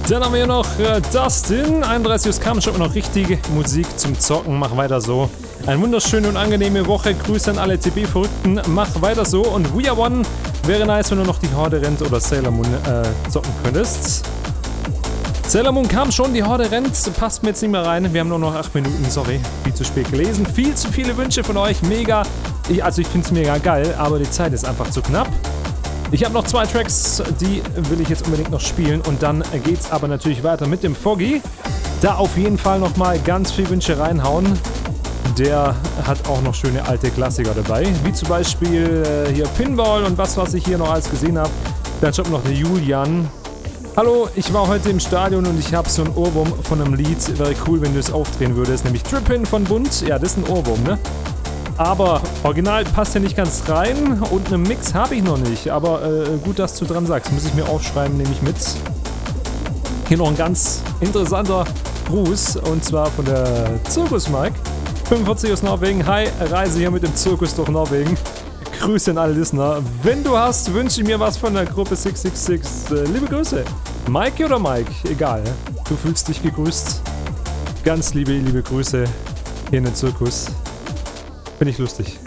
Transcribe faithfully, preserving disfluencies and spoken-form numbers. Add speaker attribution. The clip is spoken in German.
Speaker 1: Dann haben wir hier noch äh, Dustin. einunddreißig Uhr kam schon noch richtige Musik zum Zocken. Mach weiter so. Eine wunderschöne und angenehme Woche. Grüße an alle T B-Verrückten. Mach weiter so. Und We Are One wäre nice, wenn du noch die Horde rennt oder Sailor Moon äh, zocken könntest. Sailor Moon kam schon, die Horde rennt. Passt mir jetzt nicht mehr rein. Wir haben nur noch acht Minuten. Sorry, viel zu spät gelesen. Viel zu viele Wünsche von euch. Mega. Ich, also ich finde es mega geil, aber die Zeit ist einfach zu knapp. Ich habe noch zwei Tracks, die will ich jetzt unbedingt noch spielen und dann geht's aber natürlich weiter mit dem Foggy. Da auf jeden Fall nochmal ganz viel Wünsche reinhauen. Der hat auch noch schöne alte Klassiker dabei, wie zum Beispiel äh, hier Pinball und was, was ich hier noch alles gesehen habe. Dann schaut noch der Julian. Hallo, ich war heute im Stadion und ich habe so einen Ohrwurm von einem Lied. Wäre cool, wenn du es aufdrehen würdest, nämlich Trippin' von Bund. Ja, das ist ein Ohrwurm, ne? Aber original passt ja nicht ganz rein und einen Mix habe ich noch nicht. Aber äh, gut, dass du dran sagst. Muss ich mir aufschreiben, nehme ich mit. Hier noch ein ganz interessanter Gruß und zwar von der Zirkus Mike. fünfundvierzig aus Norwegen. Hi, Reise hier mit dem Zirkus durch Norwegen. Grüße an alle Listener. Wenn du hast, wünsche ich mir was von der Gruppe sechs sechs sechs. Äh, liebe Grüße. Mike oder Mike? Egal. Du fühlst dich gegrüßt. Ganz liebe, liebe Grüße hier in den Zirkus. Finde ich lustig.